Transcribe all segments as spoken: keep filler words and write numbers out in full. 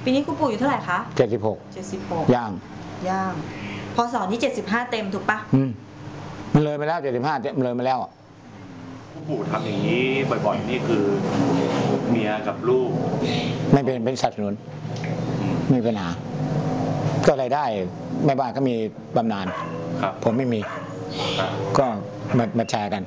ปีนี้คุณปู่อยู่เท่าไหร่คะเจ็ดสิบหกเจ็ดสิบหกย่างย่างพศนี้เจ็ดสิบห้าเต็มถูกปะอืมมันเลยไปแล้วเจ็ดสิบห้ามันเลยมาแล้วคุณปู่ทำอย่างนี้บ่อยๆนี่คือเมียกับลูกไม่เป็นเป็นสัตว์สนุนไม่เป็นปัญหาก็รายได้แม่บ้านก็มีบำนาญผมไม่มีก็มามาแชร์กัน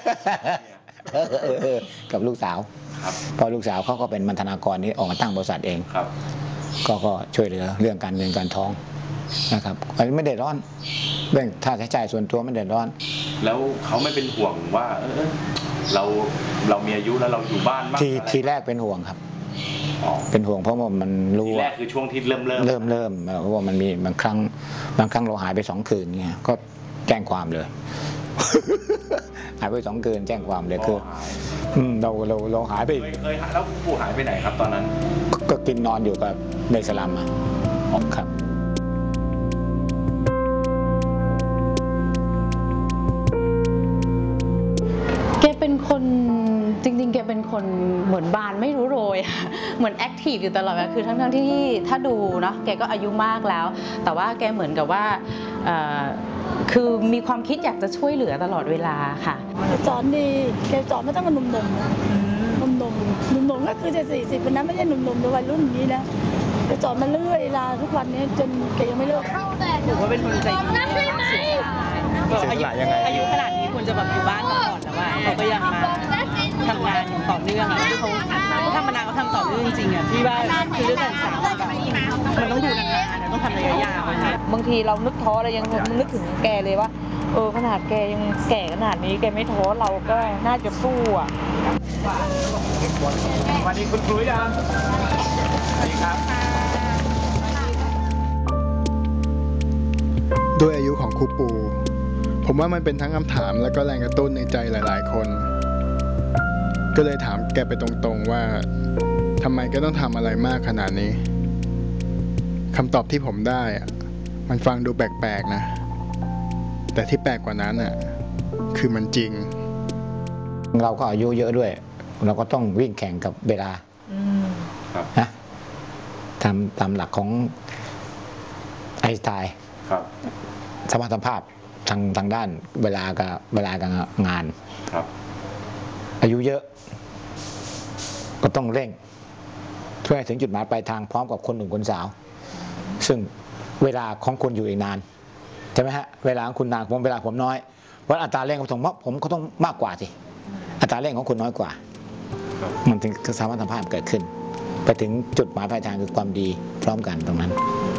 กับลูกสาวพอลูกสาวเขาก็เป็นบรรณาธิการนี้ออกมาตั้งบริษัทเองก็ก็ช่วยเหลือเรื่องการเงินการท้องนะครับอันนี้ไม่เดือดร้อนเรื่องค่าใช้จ่ายส่วนตัวไม่เดือดร้อนแล้วเขาไม่เป็นห่วงว่าเออเราเรามีอายุแล้วเราอยู่บ้านมากทีทีแรกเป็นห่วงครับเป็นห่วงเพราะว่ามันรู้ทีแรกคือช่วงที่เริ่มเริ่มเริ่มเริ่มเพราะว่ามันมีบางครั้งบางครั้งเราหายไปสองคืนเงี้ยก็แจ้งความเลยหายไปสองคืนแจ้งความเลยคือเราเราเราหายไปเคยหายแล้วปู่หายไปไหนครับตอนนั้นก็กินนอนอยู่กับในสลัมอ่ะครับแกเป็นคนจริงๆแกเป็นคนเหมือนบานไม่รู้โรยเหมือนแอคทีฟอยู่ตลอดเวลาคือทั้งๆที่ถ้าดูเนาะแกก็อายุมากแล้วแต่ว่าแกเหมือนกับว่าคือมีความคิดอยากจะช่วยเหลือตลอดเวลาค่ะสอนดีแกสอนมาตั้งแต่หนุ่มๆนะหนุ่มๆหนุ่มๆก็คือจะสี่สิบวันนั้นไม่ใช่หนุ่มๆแต่วัยรุ่นนี้นะแกสอนมาเรื่อยลาทุกวันนี้จนแกยังไม่เลิกถือว่าเป็นคนใจดีอายุอายุขนาดนี้ควรจะแบบอยู่บ้านตลอดแล้วว่าเขาก็ยังมาทำงานอย่างต่อเนื่องอ่ะที่เขาทำมานานเขาทำต่อเนื่องจริงๆอ่ะที่ว่าคือเรื่องการศึกษามันต้องดูนานๆต้องทำระยะยาวบางทีเรานึกท้อเรายังนึกถึงแกเลยว่าเออขนาดแกยังแก่ขนาดนี้แกไม่ท้อเราก็น่าจะสู้อ่ะวันนี้คุณครูยังสวัสดีครับด้วยอายุของครูปูผมว่ามันเป็นทั้งคำถามและก็แรงกระตุ้นในใจหลายๆคนก็เลยถามแกไปตรงๆว่าทำไมแกต้องทำอะไรมากขนาดนี้คำตอบที่ผมได้มันฟังดูแปลกๆนะแต่ที่แปลกกว่านั้นน่ะคือมันจริงเราก็อายุเยอะด้วยเราก็ต้องวิ่งแข่งกับเวลานะตามตามหลักของไอน์สไตน์สมรรถภาพทางทางด้านเวลากับเวลากับงานอายุเยอะก็ต้องเร่งเพื่อให้ถึงจุดหมายปลายทางพร้อมกับคนหนุ่มคนสาวซึ่งเวลาของคุณอยู่อีกนานใช่ไหมฮะเวลาของคุณนานผมเวลาผมน้อยเพราะอัตราเร่งของผมผมก็ต้องมากกว่าสิอัตราเร่งของคุณน้อยกว่ามันถึงสมรรถภาพเกิดขึ้นไปถึงจุดหมายปลายทางคือความดีพร้อมกันตรงนั้น